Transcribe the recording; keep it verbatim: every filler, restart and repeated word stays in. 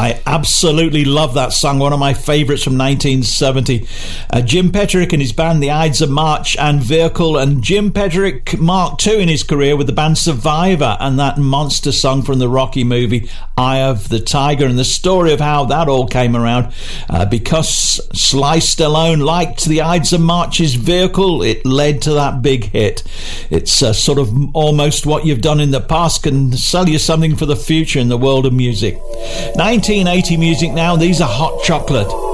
I absolutely love that song, one of my favourites from nineteen seventy. Uh, Jim Petrick and his band, the Ides of March and Vehicle, and Jim Petrick Mark two in his career with the band Survivor, and that monster song from the Rocky movie, Eye of the Tiger, and the story of how that all came around. Uh, because Sly Stallone liked the Ides of March's Vehicle, it led to that big hit. It's uh, sort of almost what you've done in the past can sell you something for the future in the world of music. nineteen eighty music now. These are Hot Chocolate.